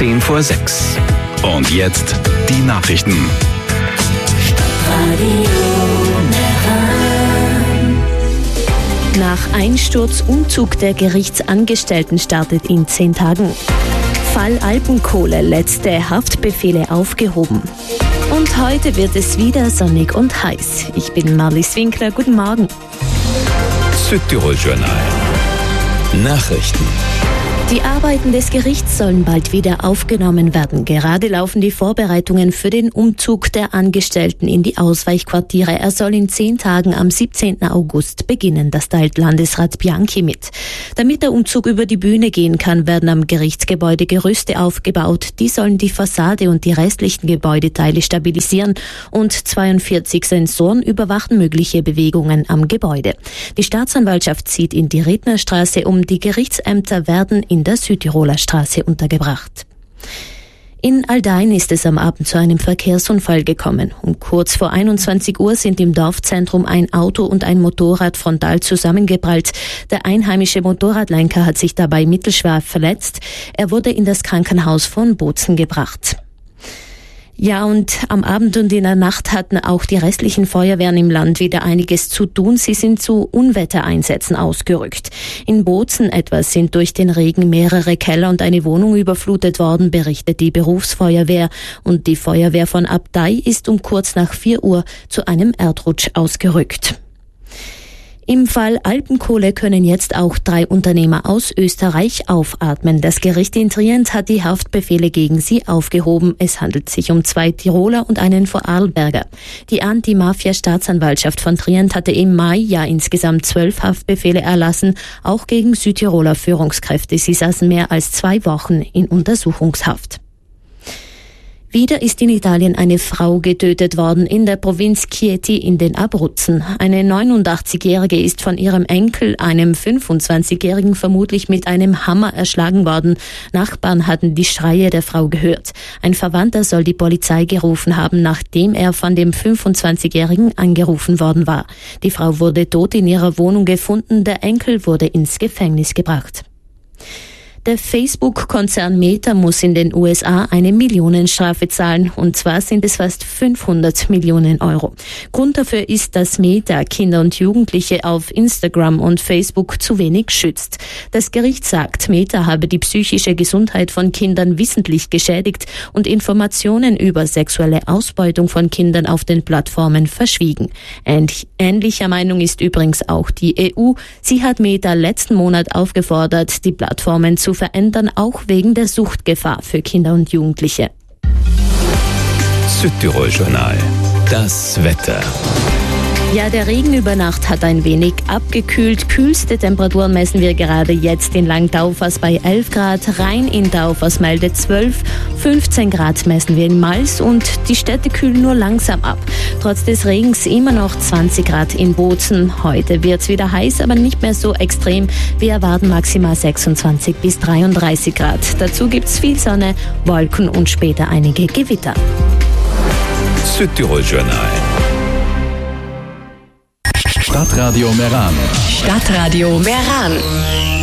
6:10. Und jetzt die Nachrichten. Nach Einsturz Umzug der Gerichtsangestellten startet in 10 Tagen. Fall Alpenkohle, letzte Haftbefehle aufgehoben. Und heute wird es wieder sonnig und heiß. Ich bin Marlies Winkler, guten Morgen. Südtirol-Journal. Nachrichten. Die Arbeiten des Gerichts sollen bald wieder aufgenommen werden. Gerade laufen die Vorbereitungen für den Umzug der Angestellten in die Ausweichquartiere. Er soll in 10 Tagen am 17. August beginnen. Das teilt Landesrat Bianchi mit. Damit der Umzug über die Bühne gehen kann, werden am Gerichtsgebäude Gerüste aufgebaut. Die sollen die Fassade und die restlichen Gebäudeteile stabilisieren und 42 Sensoren überwachen mögliche Bewegungen am Gebäude. Die Staatsanwaltschaft zieht in die Rednerstraße um. Die Gerichtsämter werden in der Südtiroler Straße untergebracht. In Aldein ist es am Abend zu einem Verkehrsunfall gekommen. Um kurz vor 21 Uhr sind im Dorfzentrum ein Auto und ein Motorrad frontal zusammengeprallt. Der einheimische Motorradlenker hat sich dabei mittelschwer verletzt. Er wurde in das Krankenhaus von Bozen gebracht. Ja, und am Abend und in der Nacht hatten auch die restlichen Feuerwehren im Land wieder einiges zu tun. Sie sind zu Unwettereinsätzen ausgerückt. In Bozen etwa sind durch den Regen mehrere Keller und eine Wohnung überflutet worden, berichtet die Berufsfeuerwehr. Und die Feuerwehr von Abtei ist um kurz nach 4 Uhr zu einem Erdrutsch ausgerückt. Im Fall Alpenkohle können jetzt auch 3 Unternehmer aus Österreich aufatmen. Das Gericht in Trient hat die Haftbefehle gegen sie aufgehoben. Es handelt sich um 2 Tiroler und einen Vorarlberger. Die Anti-Mafia-Staatsanwaltschaft von Trient hatte im Mai insgesamt 12 Haftbefehle erlassen, auch gegen Südtiroler Führungskräfte. Sie saßen mehr als 2 Wochen in Untersuchungshaft. Wieder ist in Italien eine Frau getötet worden in der Provinz Chieti in den Abruzzen. Eine 89-Jährige ist von ihrem Enkel, einem 25-Jährigen, vermutlich mit einem Hammer erschlagen worden. Nachbarn hatten die Schreie der Frau gehört. Ein Verwandter soll die Polizei gerufen haben, nachdem er von dem 25-Jährigen angerufen worden war. Die Frau wurde tot in ihrer Wohnung gefunden, der Enkel wurde ins Gefängnis gebracht. Der Facebook-Konzern Meta muss in den USA eine Millionenstrafe zahlen. Und zwar sind es fast 500 Millionen Euro. Grund dafür ist, dass Meta Kinder und Jugendliche auf Instagram und Facebook zu wenig schützt. Das Gericht sagt, Meta habe die psychische Gesundheit von Kindern wissentlich geschädigt und Informationen über sexuelle Ausbeutung von Kindern auf den Plattformen verschwiegen. Ähnlicher Meinung ist übrigens auch die EU. Sie hat Meta letzten Monat aufgefordert, die Plattformen zu verändern, auch wegen der Suchtgefahr für Kinder und Jugendliche. Südtirol-Journal. Das Wetter. Ja, der Regen über Nacht hat ein wenig abgekühlt. Kühlste Temperaturen messen wir gerade jetzt in Langtaufers bei 11 Grad, Rhein in Taufersmelde 12, 15 Grad messen wir in Mals und die Städte kühlen nur langsam ab. Trotz des Regens immer noch 20 Grad in Bozen. Heute wird's wieder heiß, aber nicht mehr so extrem. Wir erwarten maximal 26 bis 33 Grad. Dazu gibt's viel Sonne, Wolken und später einige Gewitter. Südtirol-Journal. Stadtradio Meran. Stadtradio Meran.